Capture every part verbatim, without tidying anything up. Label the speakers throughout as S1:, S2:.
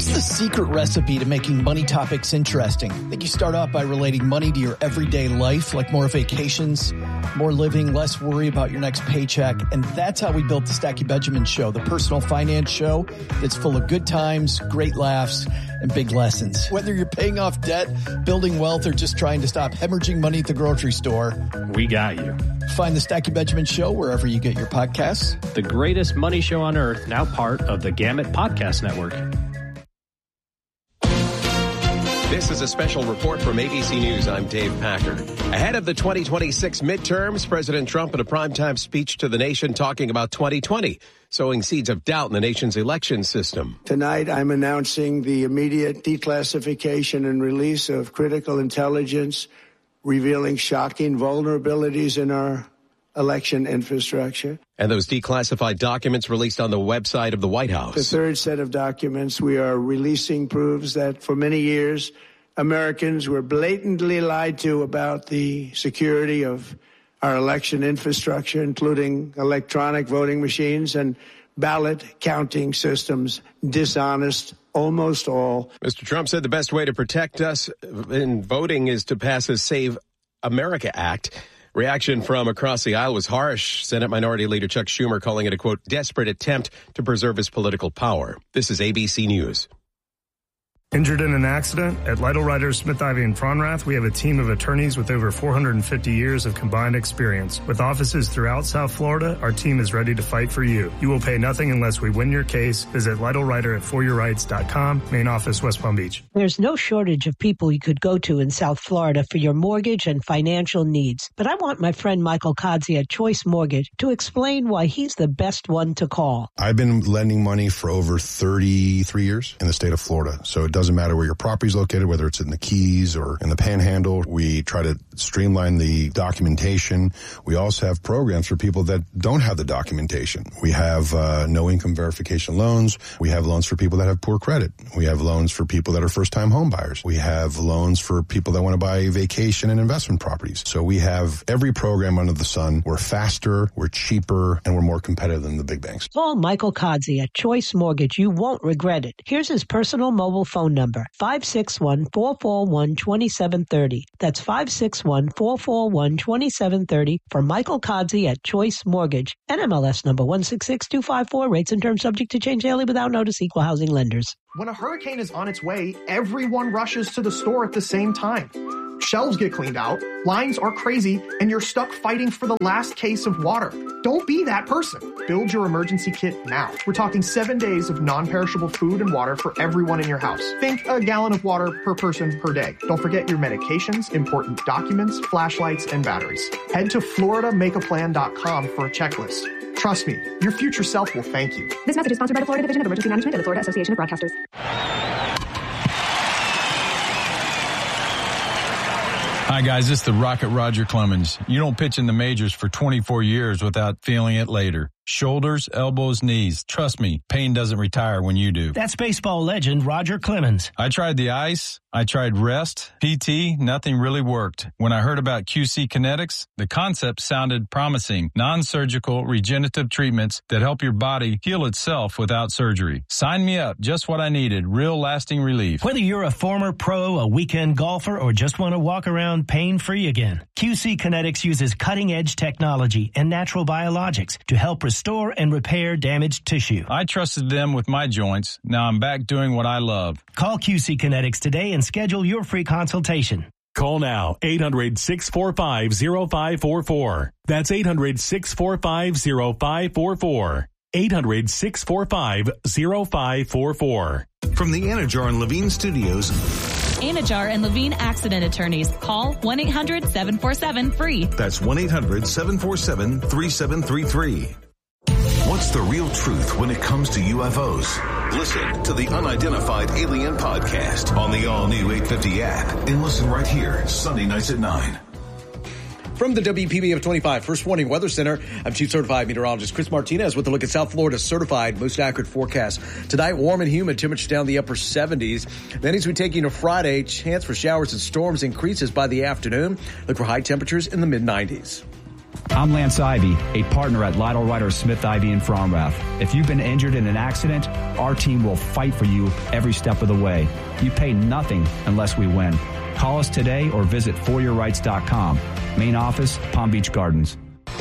S1: What's the secret recipe to making money topics interesting? I think you start off by relating money to your everyday life, like more vacations, more living, less worry about your next paycheck. And that's how we built the Stacking Benjamin Show, the personal finance show that's full of good times, great laughs, and big lessons. Whether you're paying off debt, building wealth, or just trying to stop hemorrhaging money at the grocery store,
S2: we got you.
S1: Find the Stacking Benjamin Show wherever you get your podcasts.
S2: The greatest money show on earth, now part of the Gamut Podcast Network.
S3: This is a special report from A B C News. I'm Dave Packer. Ahead of the twenty twenty-six midterms, President Trump in a primetime speech to the nation talking about twenty twenty, sowing seeds of doubt in the nation's election system.
S4: Tonight, I'm announcing the immediate declassification and release of critical intelligence revealing shocking vulnerabilities in our election infrastructure.
S3: And those declassified documents released on the website of the White House.
S4: The third set of documents we are releasing proves that for many years, Americans were blatantly lied to about the security of our election infrastructure, including electronic voting machines and ballot counting systems, dishonest, almost all.
S3: Mister Trump said the best way to protect us in voting is to pass a Save America Act. Reaction from across the aisle was harsh. Senate Minority Leader Chuck Schumer calling it a, quote, desperate attempt to preserve his political power. This is A B C News.
S5: Injured in an accident? At Lytle Writers, Smith, Ivy, and Fronrath, we have a team of attorneys with over four hundred fifty years of combined experience. With offices throughout South Florida, our team is ready to fight for you. You will pay nothing unless we win your case. Visit Lytle Writer at for your rights dot com. Main office, West Palm Beach.
S6: There's no shortage of people you could go to in South Florida for your mortgage and financial needs. But I want my friend Michael Kodzie at Choice Mortgage to explain why he's the best one to call.
S7: I've been lending money for over thirty-three years in the state of Florida, so it doesn't matter where your property is located, whether it's in the Keys or in the Panhandle. We try to streamline the documentation. We also have programs for people that don't have the documentation. We have uh, no income verification loans. We have loans for people that have poor credit. We have loans for people that are first-time home buyers. We have loans for people that want to buy vacation and investment properties. So we have every program under the sun. We're faster, we're cheaper, and we're more competitive than the big banks.
S6: Call Michael Kodzie at Choice Mortgage. You won't regret it. Here's his personal mobile phone number, five six one, four four one, two seven three zero. That's five six one, four four one, two seven three zero for Michael Kodzie at Choice Mortgage. N M L S number one six six two five four. Rates and terms subject to change daily without notice. Equal housing lenders.
S8: When a hurricane is on its way, everyone rushes to the store at the same time. Shelves get cleaned out, lines are crazy, and you're stuck fighting for the last case of water. Don't be that person. Build your emergency kit now. We're talking seven days of non-perishable food and water for everyone in your house. Think a gallon of water per person per day. Don't forget your medications, important documents, flashlights, and batteries. Head to Florida Make A Plan dot com for a checklist. Trust me, your future self will thank you.
S9: This message is sponsored by the Florida Division of Emergency Management and the Florida Association of Broadcasters.
S10: Hi, guys. This is the Rocket Roger Clemens. You don't pitch in the majors for twenty-four years without feeling it later. Shoulders, elbows, knees. Trust me, pain doesn't retire when you do.
S11: That's baseball legend Roger Clemens.
S10: I tried the ice. I tried rest, P T. Nothing really worked. When I heard about Q C Kinetics, the concept sounded promising. Non-surgical regenerative treatments that help your body heal itself without surgery. Sign me up. Just what I needed. Real lasting relief.
S11: Whether you're a former pro, a weekend golfer, or just want to walk around pain-free again, Q C Kinetics uses cutting-edge technology and natural biologics to help restore and repair damaged tissue.
S10: I trusted them with my joints. Now I'm back doing what I love.
S11: Call Q C Kinetics today and schedule your free consultation.
S12: Call now, eight hundred, six four five, zero five four four. That's eight hundred, six four five, zero five four four. eight hundred, six four five, zero five four four.
S13: From the Anajar and Levine Studios,
S14: Anajar and Levine Accident Attorneys. Call one eight hundred, seven four seven, free.
S13: That's one eight hundred, seven four seven, three seven three three. What's the real truth when it comes to U F Os? Listen to the Unidentified Alien Podcast on the all-new eight fifty app and listen right here, Sunday nights at nine.
S15: From the W P B F twenty-five First Warning Weather Center, I'm Chief Certified Meteorologist Chris Martinez with a look at South Florida's certified most accurate forecast. Tonight, warm and humid, temperatures down the upper seventies. Then as we take you to Friday, chance for showers and storms increases by the afternoon. Look for high temperatures in the mid nineties.
S16: I'm Lance Ivy, a partner at Lytle Ryder Smith Ivy in Fromrath. If you've been injured in an accident, our team will fight for you every step of the way. You pay nothing unless we win. Call us today or visit for your rights dot com. Main office, Palm Beach Gardens.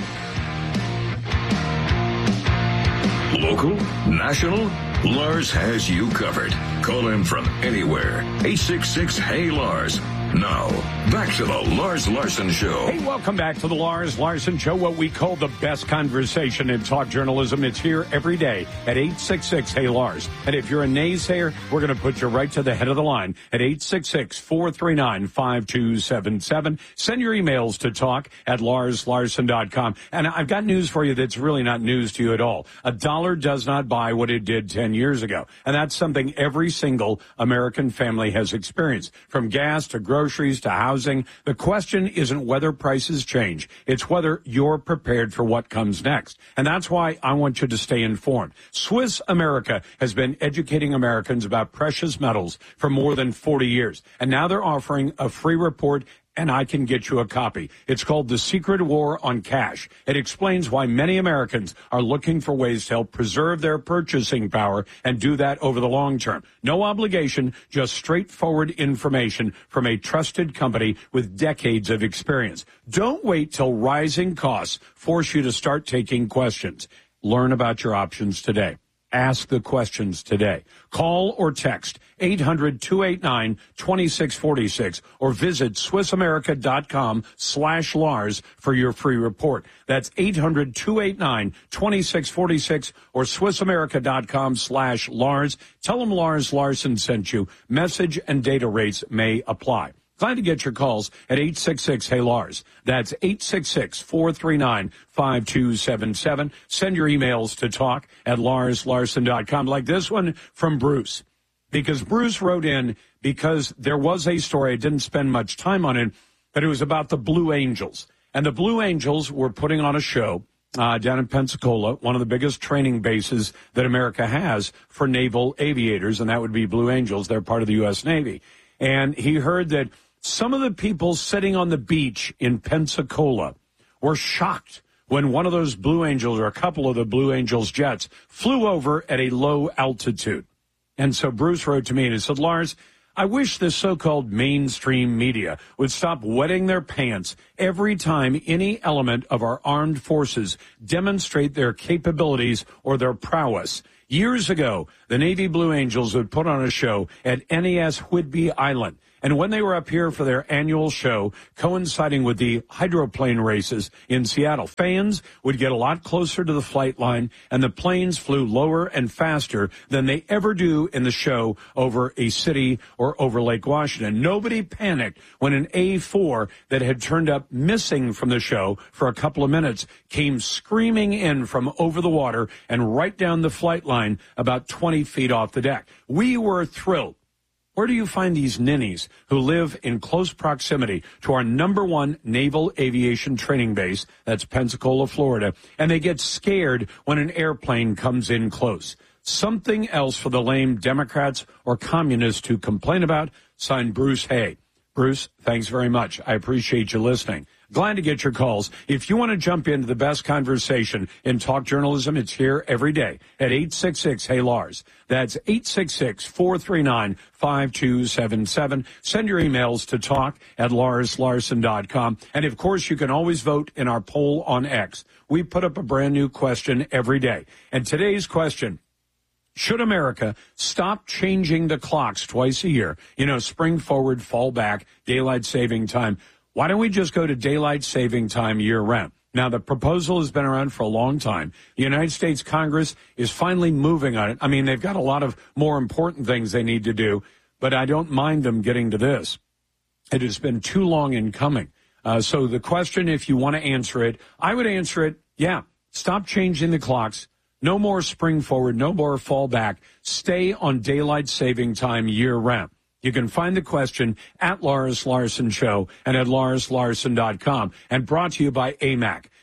S17: Local, national, Lars has you covered. Call him from anywhere. eight six six, hey Lars. Now, back to the Lars Larson Show.
S18: Hey, welcome back to the Lars Larson Show, what we call the best conversation in talk journalism. It's here every day at eight six six, hey Lars. And if you're a naysayer, we're going to put you right to the head of the line at eight six six, four three nine, five two seven seven. Send your emails to talk at lars larson dot com. And I've got news for you that's really not news to you at all. A dollar does not buy what it did ten years ago. And that's something every single American family has experienced, from gas to groceries. groceries to housing. The question isn't whether prices change. It's whether you're prepared for what comes next. And that's why I want you to stay informed. Swiss America has been educating Americans about precious metals for more than forty years. And now they're offering a free report, and I can get you a copy. It's called The Secret War on Cash. It explains why many Americans are looking for ways to help preserve their purchasing power and do that over the long term. No obligation, just straightforward information from a trusted company with decades of experience. Don't wait till rising costs force you to start taking questions. Learn about your options today. Ask the questions today. Call or text eight hundred, two eight nine, two six four six or visit swissamerica.com slash Lars for your free report. That's eight hundred, two eight nine, two six four six or swissamerica.com slash Lars. Tell them Lars Larson sent you. Message and data rates may apply. Glad to get your calls at eight six six, hey Lars. That's eight six six, four three nine, five two seven seven. Send your emails to talk at lars larson dot com, like this one from Bruce. Because Bruce wrote in because there was a story, I didn't spend much time on it, but it was about the Blue Angels. And the Blue Angels were putting on a show uh, down in Pensacola, one of the biggest training bases that America has for naval aviators, and that would be Blue Angels. They're part of the U S Navy. And he heard that some of the people sitting on the beach in Pensacola were shocked when one of those Blue Angels, or a couple of the Blue Angels jets, flew over at a low altitude. And so Bruce wrote to me and he said, Lars, I wish this so-called mainstream media would stop wetting their pants every time any element of our armed forces demonstrate their capabilities or their prowess. Years ago, the Navy Blue Angels would put on a show at N A S Whidbey Island. And when they were up here for their annual show, coinciding with the hydroplane races in Seattle, fans would get a lot closer to the flight line, and the planes flew lower and faster than they ever do in the show over a city or over Lake Washington. Nobody panicked when an A four that had turned up missing from the show for a couple of minutes came screaming in from over the water and right down the flight line about twenty feet off the deck. We were thrilled. Where do you find these ninnies who live in close proximity to our number one naval aviation training base, that's Pensacola, Florida, and they get scared when an airplane comes in close? Something else for the lame Democrats or communists to complain about. Signed, Bruce Hay. Bruce, thanks very much. I appreciate you listening. Glad to get your calls. If you want to jump into the best conversation in talk journalism, it's here every day at eight six six, hey Lars. That's eight six six, four three nine, five two seven seven. Send your emails to talk at lars larson dot com. And, of course, you can always vote in our poll on X. We put up a brand new question every day. And today's question: should America stop changing the clocks twice a year? You know, spring forward, fall back, daylight saving time. Why don't we just go to daylight saving time year-round? Now, the proposal has been around for a long time. The United States Congress is finally moving on it. I mean, they've got a lot of more important things they need to do, but I don't mind them getting to this. It has been too long in coming. Uh, so the question, if you want to answer it, I would answer it, yeah, stop changing the clocks. No more spring forward, no more fall back. Stay on daylight saving time year-round. You can find the question at Lars Larson Show and at lars larson dot com, and brought to you by A M A C.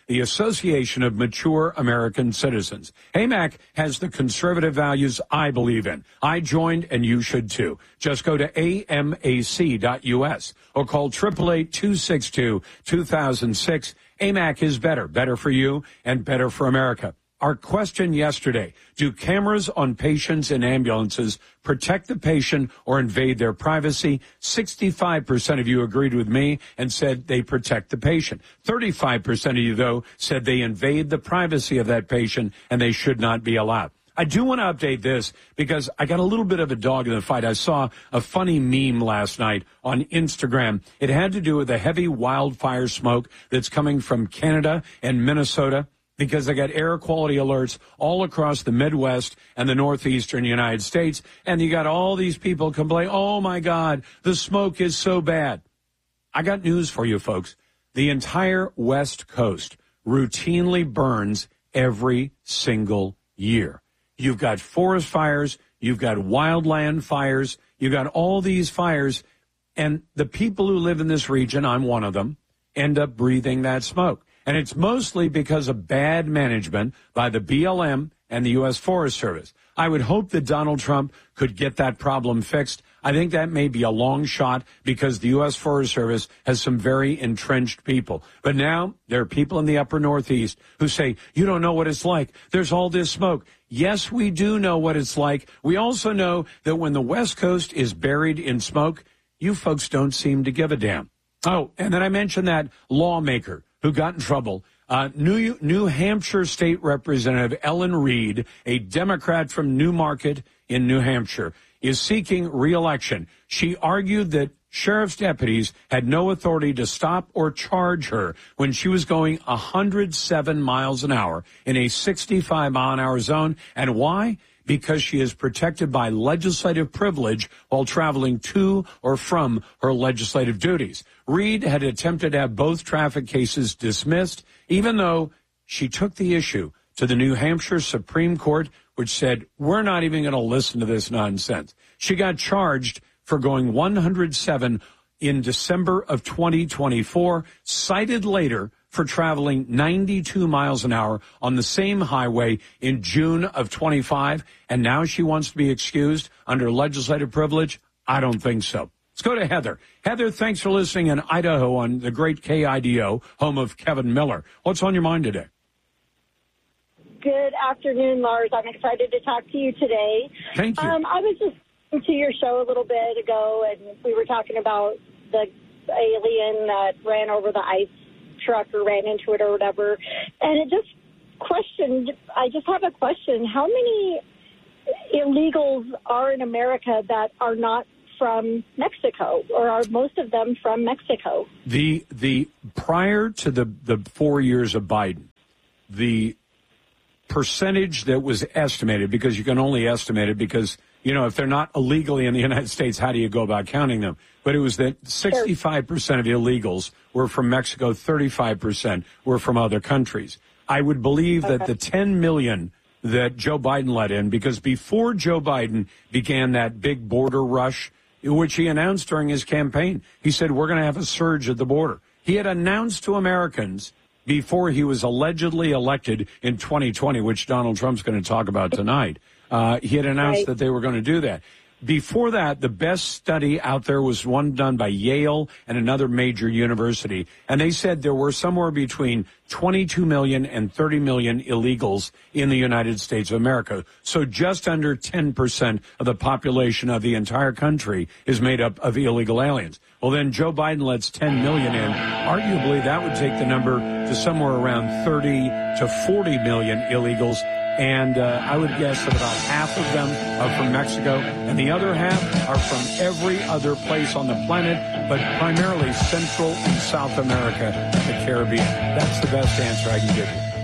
S18: the Association of Mature American Citizens. A M A C has the conservative values I believe in. I joined, and you should too. Just go to A M A C dot U S or call eight eight eight, two six two, two thousand six. A M A C is better, better for you and better for America. Our question yesterday, do cameras on patients in ambulances protect the patient or invade their privacy? sixty-five percent of you agreed with me and said they protect the patient. thirty-five percent of you, though, said they invade the privacy of that patient and they should not be allowed. I do want to update this because I got a little bit of a dog in the fight. I saw a funny meme last night on Instagram. It had to do with the heavy wildfire smoke that's coming from Canada and Minnesota, because they got air quality alerts all across the Midwest and the northeastern United States. And you got all these people complaining, oh, my God, the smoke is so bad. I got news for you, folks. The entire West Coast routinely burns every single year. You've got forest fires. You've got wildland fires. You've got all these fires. And the people who live in this region, I'm one of them, end up breathing that smoke. And it's mostly because of bad management by the B L M and the U S Forest Service. I would hope that Donald Trump could get that problem fixed. I think that may be a long shot because the U S Forest Service has some very entrenched people. But now there are people in the upper Northeast who say, you don't know what it's like. There's all this smoke. Yes, we do know what it's like. We also know that when the West Coast is buried in smoke, you folks don't seem to give a damn. Oh, and then I mentioned that lawmaker who got in trouble. Uh, New, New Hampshire State Representative Ellen Reed, a Democrat from Newmarket in New Hampshire, is seeking re-election. She argued that sheriff's deputies had no authority to stop or charge her when she was going one hundred seven miles an hour in a sixty-five mile an hour zone. And why? Because she is protected by legislative privilege while traveling to or from her legislative duties. Reed had attempted to have both traffic cases dismissed, even though she took the issue to the New Hampshire Supreme Court, which said, we're not even going to listen to this nonsense. She got charged for going one hundred seven in December of twenty twenty-four, cited later for traveling ninety-two miles an hour on the same highway in June of twenty-five, and now she wants to be excused under legislative privilege? I don't think so. Let's go to Heather. Heather, thanks for listening in Idaho on the great K I D O, home of Kevin Miller. What's on your mind today?
S19: Good afternoon, Lars. I'm excited to talk to you today.
S18: Thank you.
S19: Um, I was just listening to your show a little bit ago, and we were talking about the alien that ran over the ice truck or ran into it or whatever. And it just questioned, I just have a question. How many illegals are in America that are not from Mexico, or are most of them from Mexico?
S18: The the prior to the, the four years of Biden, the percentage that was estimated, because you can only estimate it because, you know, if they're not illegally in the United States, how do you go about counting them? But it was that sixty-five percent of illegals were from Mexico, thirty-five percent were from other countries. I would believe okay. that the ten million that Joe Biden let in, because before Joe Biden began that big border rush, which he announced during his campaign, he said, we're going to have a surge at the border. He had announced to Americans before he was allegedly elected in twenty twenty, which Donald Trump's going to talk about tonight. Uh, he had announced right. that they were going to do that. Before that, the best study out there was one done by Yale and another major university. And they said there were somewhere between twenty-two million and thirty million illegals in the United States of America. So just under ten percent of the population of the entire country is made up of illegal aliens. Well, then Joe Biden lets ten million in. Arguably, that would take the number to somewhere around thirty to forty million illegals. And uh, I would guess that about half of them are from Mexico, and the other half are from every other place on the planet, but primarily Central and South America and the Caribbean. That's the best answer I can give you.